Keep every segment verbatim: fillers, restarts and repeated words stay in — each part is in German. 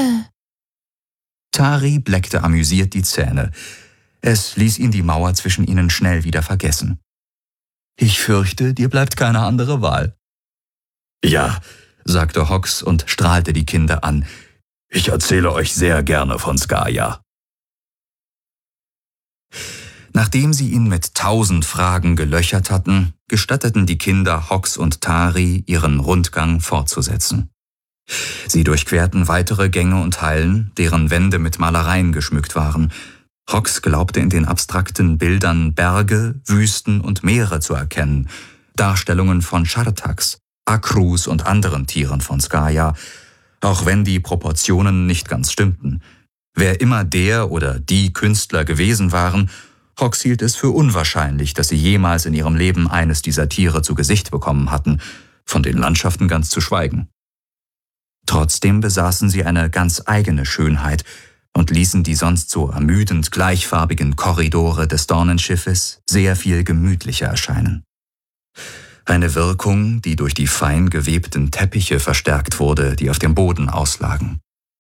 Bitte! Tari bleckte amüsiert die Zähne. Es ließ ihn die Mauer zwischen ihnen schnell wieder vergessen. »Ich fürchte, dir bleibt keine andere Wahl.« »Ja«, sagte Hox und strahlte die Kinder an. »Ich erzähle euch sehr gerne von Skaya.« Nachdem sie ihn mit tausend Fragen gelöchert hatten, gestatteten die Kinder Hox und Tari, ihren Rundgang fortzusetzen. Sie durchquerten weitere Gänge und Hallen, deren Wände mit Malereien geschmückt waren. Hox glaubte in den abstrakten Bildern Berge, Wüsten und Meere zu erkennen, Darstellungen von Chartax, Akrus und anderen Tieren von Skaya, auch wenn die Proportionen nicht ganz stimmten. Wer immer der oder die Künstler gewesen waren, Hox hielt es für unwahrscheinlich, dass sie jemals in ihrem Leben eines dieser Tiere zu Gesicht bekommen hatten, von den Landschaften ganz zu schweigen. Trotzdem besaßen sie eine ganz eigene Schönheit und ließen die sonst so ermüdend gleichfarbigen Korridore des Dornenschiffes sehr viel gemütlicher erscheinen. Eine Wirkung, die durch die fein gewebten Teppiche verstärkt wurde, die auf dem Boden auslagen.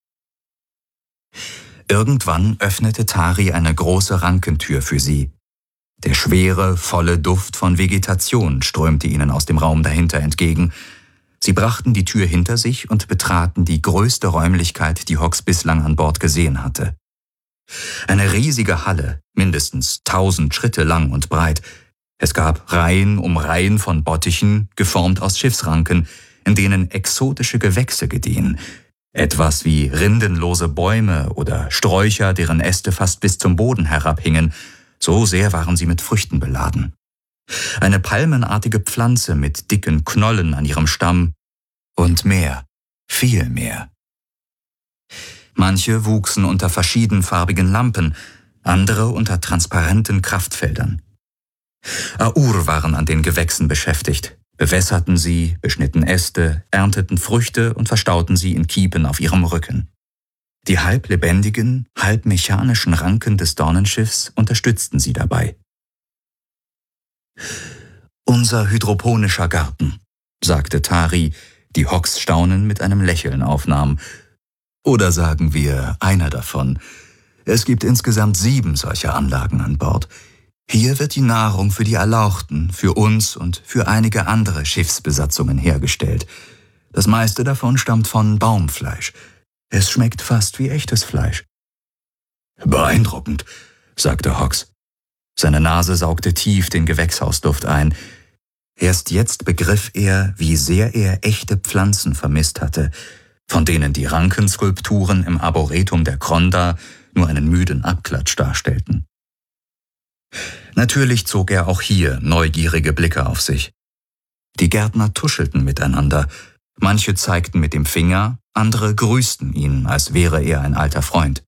Irgendwann öffnete Tari eine große Rankentür für sie. Der schwere, volle Duft von Vegetation strömte ihnen aus dem Raum dahinter entgegen. Sie brachten die Tür hinter sich und betraten die größte Räumlichkeit, die Hox bislang an Bord gesehen hatte. Eine riesige Halle, mindestens tausend Schritte lang und breit. Es gab Reihen um Reihen von Bottichen, geformt aus Schiffsranken, in denen exotische Gewächse gediehen. Etwas wie rindenlose Bäume oder Sträucher, deren Äste fast bis zum Boden herabhingen. So sehr waren sie mit Früchten beladen. Eine palmenartige Pflanze mit dicken Knollen an ihrem Stamm und mehr, viel mehr. Manche wuchsen unter verschiedenfarbigen Lampen, andere unter transparenten Kraftfeldern. Aur waren an den Gewächsen beschäftigt, bewässerten sie, beschnitten Äste, ernteten Früchte und verstauten sie in Kiepen auf ihrem Rücken. Die halb lebendigen, halb mechanischen Ranken des Dornenschiffs unterstützten sie dabei. »Unser hydroponischer Garten«, sagte Tari, die Hox Staunen mit einem Lächeln aufnahm. »Oder sagen wir, einer davon. Es gibt insgesamt sieben solcher Anlagen an Bord. Hier wird die Nahrung für die Erlauchten, für uns und für einige andere Schiffsbesatzungen hergestellt. Das meiste davon stammt von Baumfleisch. Es schmeckt fast wie echtes Fleisch.« »Beeindruckend«, sagte Hox. Seine Nase saugte tief den Gewächshausduft ein. Erst jetzt begriff er, wie sehr er echte Pflanzen vermisst hatte, von denen die Rankenskulpturen im Arboretum der Kronda nur einen müden Abklatsch darstellten. Natürlich zog er auch hier neugierige Blicke auf sich. Die Gärtner tuschelten miteinander. Manche zeigten mit dem Finger, andere grüßten ihn, als wäre er ein alter Freund.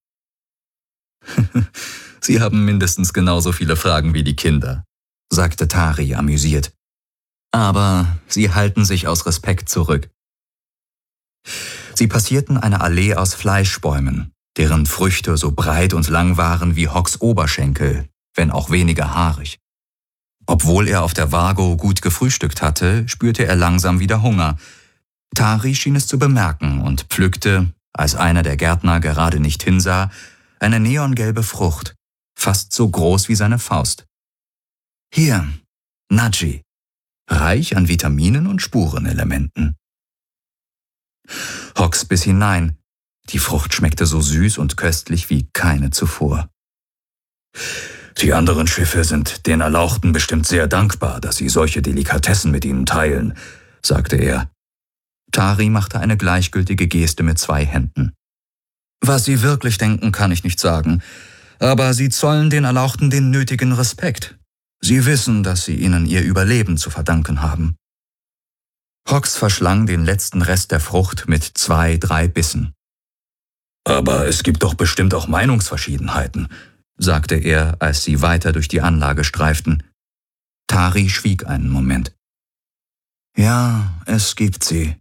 »Sie haben mindestens genauso viele Fragen wie die Kinder«, sagte Tari amüsiert. »Aber sie halten sich aus Respekt zurück.« Sie passierten eine Allee aus Fleischbäumen, deren Früchte so breit und lang waren wie Hox Oberschenkel, wenn auch weniger haarig. Obwohl er auf der Vago gut gefrühstückt hatte, spürte er langsam wieder Hunger. Tari schien es zu bemerken und pflückte, als einer der Gärtner gerade nicht hinsah, eine neongelbe Frucht, fast so groß wie seine Faust. »Hier, Naji, reich an Vitaminen und Spurenelementen.« Hox biss hinein. Die Frucht schmeckte so süß und köstlich wie keine zuvor. »Die anderen Schiffe sind den Erlauchten bestimmt sehr dankbar, dass sie solche Delikatessen mit ihnen teilen«, sagte er. Tari machte eine gleichgültige Geste mit zwei Händen. »Was sie wirklich denken, kann ich nicht sagen. Aber sie zollen den Erlauchten den nötigen Respekt. Sie wissen, dass sie ihnen ihr Überleben zu verdanken haben.« Hox verschlang den letzten Rest der Frucht mit zwei, drei Bissen. »Aber es gibt doch bestimmt auch Meinungsverschiedenheiten«, sagte er, als sie weiter durch die Anlage streiften. Tari schwieg einen Moment. »Ja, es gibt sie.«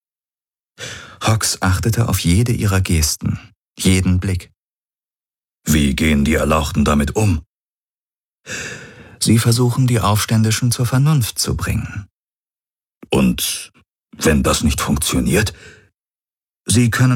Hox achtete auf jede ihrer Gesten, jeden Blick. »Wie gehen die Erlauchten damit um?« »Sie versuchen, die Aufständischen zur Vernunft zu bringen.« »Und wenn das nicht funktioniert?« »Sie können